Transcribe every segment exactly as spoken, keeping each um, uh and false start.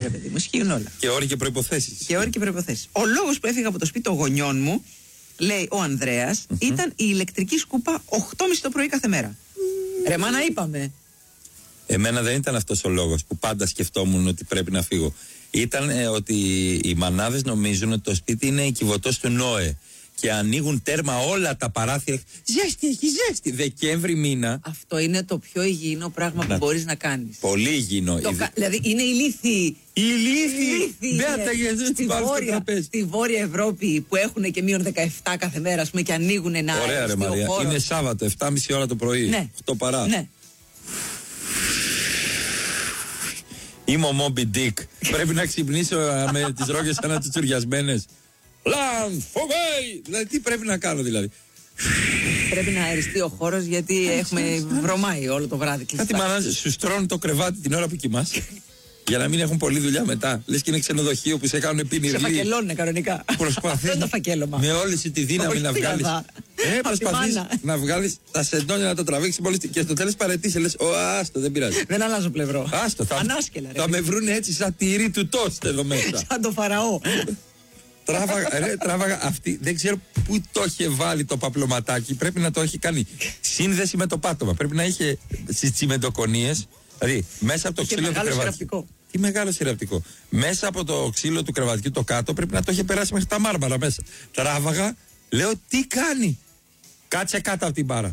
ρε παιδί μου, ισχύουν όλα. Και όροι και προϋποθέσεις. Και όροι και προϋποθέσεις. Ο λόγος που έφυγα από το σπίτι των γονιών μου, λέει ο Ανδρέας, mm-hmm. ήταν η ηλεκτρική σκούπα οκτώ και μισή το πρωί κάθε μέρα. Mm. Ρε μάνα, είπαμε. Εμένα δεν ήταν αυτός ο λόγος που πάντα σκεφτόμουν ότι πρέπει να φύγω. Ήταν ε, ότι οι μανάδες νομίζουν ότι το σπίτι είναι η κυβωτός του Νόε και ανοίγουν τέρμα όλα τα παράθυρα. Ζέστη, έχει ζέστη. Δεκέμβρη μήνα. Αυτό είναι το πιο υγιεινό πράγμα να, που μπορείς να κάνεις. Πολύ υγιεινό. Το, Ιδε... Δηλαδή είναι ηλίθιοι. Ηλίθιοι. Στη βόρεια, στη Βόρεια Ευρώπη που έχουν και μείον δεκαεπτά κάθε μέρα, πούμε, και ανοίγουν ένα. Ωραία, ρε Μαρία. Χώρο. Είναι Σάββατο, επτά και μισή ώρα το πρωί. Ναι. οκτώ παρά. Ναι. Είμαι ο Μόμπι Ντίκ. Πρέπει να ξυπνήσω με τις ρόγες σαν να τσουτσουριασμένες. Land away! Δηλαδή, τι πρέπει να κάνω δηλαδή. Πρέπει να αεριστεί ο χώρος γιατί έχουμε βρωμάει όλο το βράδυ. Κάτι μάνα, σου στρώνουν το κρεβάτι την ώρα που κοιμάσαι. Για να μην έχουν πολλή δουλειά μετά. Λες και είναι ξενοδοχείο που σε κάνουν πινιρλί. Σε φακελώνουν κανονικά. Προσπαθείς το φακέλωμα. Με όλη σου τη δύναμη να βγάλεις. Ε, προσπαθείς να βγάλεις τα σεντόνια να το τραβήξεις μόλις και στο τέλος παρετήσει. Λες, ω, άστο, δεν πειράζει. Δεν αλλάζω πλευρό. Άστο, θα, Ανάσκελα, ρε, θα με βρουν έτσι σαν τυρί του τόστ εδώ μέσα. Σαν το Φαραώ. Τράβαγα, ρε, τράβαγα αυτή. Δεν ξέρω πού το είχε βάλει το παπλωματάκι. Πρέπει να το έχει κάνει σύνδεση με το πάτωμα. Πρέπει να είχε στις τσιμεντοκονίες. Δηλαδή, μέσα από το είχε ξύλο του κρεβατιού. Τι μεγάλο σειραπτικό. Μέσα από το ξύλο του κρεβατιού το κάτω πρέπει να το είχε περάσει μέχρι τα μάρμαρα μέσα. Τράβαγα, λέω τι κάνει. Κάτσε κάτω από την μπάρα.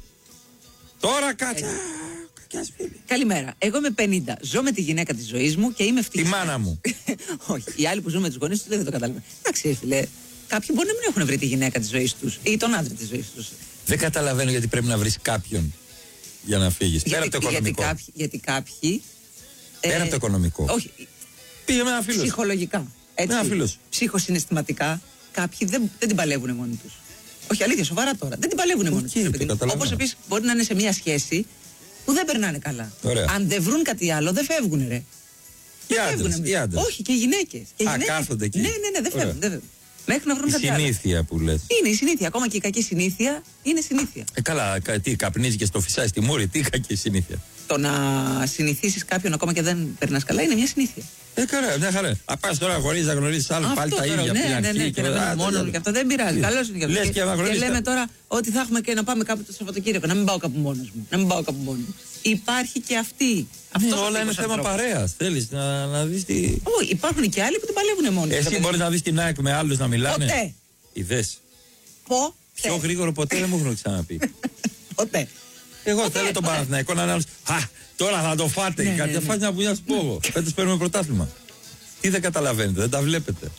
Τώρα κάτσε. Ε. Καλημέρα. Εγώ είμαι πενήντα. Ζω με τη γυναίκα της ζωής μου και είμαι ευτυχής. Τη μάνα μου. Όχι. Οι άλλοι που ζουν με τους γονείς τους δεν το καταλαβαίνουν. Εντάξει, φίλε. Κάποιοι μπορεί να μην έχουν βρει τη γυναίκα της ζωής τους ή τον άντρα της ζωής τους. Δεν καταλαβαίνω γιατί πρέπει να βρεις κάποιον για να φύγεις. Πέρα από το οικονομικό. Γιατί κάποιοι. Γιατί κάποιοι Πέρα ε, από το οικονομικό. Όχι. Πήγε με ένα φίλο. Ψυχολογικά. Έτσι. Ένα φίλος. Ψυχοσυναισθηματικά κάποιοι δεν, δεν την παλεύουν μόνοι τους. Όχι, αλήθεια, σοβαρά τώρα. Δεν την παλεύουν μόνοι τους. Όπως επίσης μπορεί να είναι σε μια σχέση που δεν περνάνε καλά. Ωραία. Αν δεν βρουν κάτι άλλο, δεν φεύγουν, ρε. Οι άντρες, οι άντρες. Όχι, και οι γυναίκες. Α, κάθονται εκεί. Ναι, ναι, ναι, δεν φεύγουν, δεν φεύγουν. Μέχρι να βρουν η κάτι συνήθεια άλλο. Που λες. Είναι η συνήθεια. Ακόμα και η κακή συνήθεια είναι συνήθεια. Ε, καλά, τι καπνίζει και στο φυσάει στη μούρη, τι κακή συνήθεια. Το να συνηθίσεις κάποιον ακόμα και δεν περνάς καλά είναι μια συνήθεια. Ε, καλά, μια χαρά. Α, πας τώρα χωρίς να γνωρίσεις άλλο, πάλι τα ίδια. Ναι, ναι, ναι, και να μένουμε μόνο και αυτό δεν πειράζει. Καλώς είναι και αυτό. Και λέμε τώρα ότι θα έχουμε και να πάμε κάπου το Σαββατοκύριακο. Να μην πάω κάπου μόνος μου. Να μην πάω κάπου μόνος μου. Υπάρχει και αυτή. Ναι, όλα είναι θέμα παρέας. Θέλεις να, να δεις τι. Όχι, υπάρχουν και άλλοι που την παλεύουν μόνοι. Εσύ μπορείς να δεις την ΑΕΚ με άλλους να μιλάνε. Ποτέ. Ιδές. Ποτέ. Πιο γρήγορο ποτέ δεν μου έχουν ξαναπεί. Ποτέ. Εγώ θέλω τον Παναθηναϊκό να είναι άλλος. Α, τώρα θα το φάτε. Ναι, κάτι ναι, θα φάει μια πουλιά σπόγο. Φέτος παίρνουμε πρωτάθλημα. Τι δεν καταλαβαίνετε, δεν τα βλέπετε.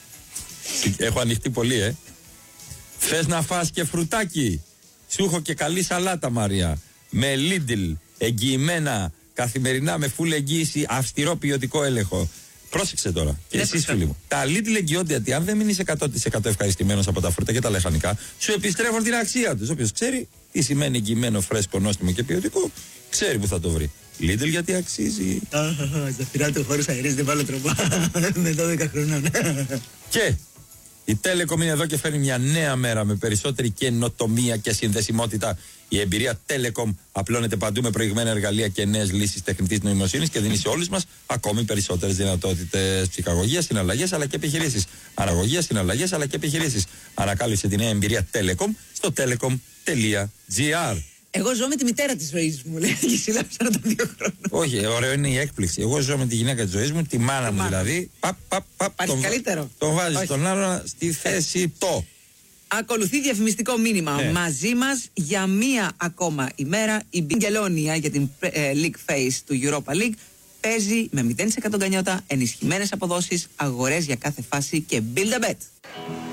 Έχω ανοιχτεί πολύ, ε. Θες να φας και φρουτάκι. Σου έχω και καλή σαλάτα, Μαρία. Με Lidl, εγγυημένα, καθημερινά, με full εγγύηση, αυστηρό ποιοτικό έλεγχο. Πρόσεξε τώρα. Και εσείς, φίλοι μου. Τα Lidl εγγυώνται ότι αν δεν μείνεις εκατό τοις εκατό ευχαριστημένος από τα φρούτα και τα λαχανικά, σου επιστρέφουν την αξία τους. Όποιος ξέρει τι σημαίνει εγγυημένο, φρέσκο, νόστιμο και ποιοτικό, ξέρει που θα το βρει. Lidl γιατί αξίζει. Στα φυρά του χώρου αερίες δεν βάλω τροπά. Με δώδεκα χρονών. Και η Telecom είναι εδώ και φέρνει μια νέα μέρα με περισσότερη καινοτομία και συνδεσιμότητα. Η εμπειρία Telecom απλώνεται παντού με προηγμένα εργαλεία και νέες λύσεις τεχνητής νοημοσύνης και δίνει σε όλους μας ακόμη περισσότερες δυνατότητες ψυχαγωγίας, συναλλαγές αλλά και επιχειρήσεις. Αναγωγίας, συναλλαγές αλλά και επιχειρήσεις. Ανακάλυψε τη νέα εμπειρία Telecom στο telecom τελεία gr. Εγώ ζω με τη μητέρα της ζωής μου, λέει, και εσύ λέω σαράντα δύο χρόνια. Όχι, ωραίο είναι η έκπληξη. Εγώ ζω με τη γυναίκα της ζωής μου, τη μάνα μου δηλαδή. Παπ, παπ, παπ. Υπάρχει καλύτερο. Τον βάζεις τον άλλο στη θέση το. Ακολουθεί διαφημιστικό μήνυμα. Ναι. Μαζί μας για μία ακόμα ημέρα η Μπιγκελόνια για την ε, League Phase του Europa League παίζει με μηδέν τοις εκατό γκανιότα, ενισχυμένες αποδόσεις, αγορές για κάθε φάση και build a bet.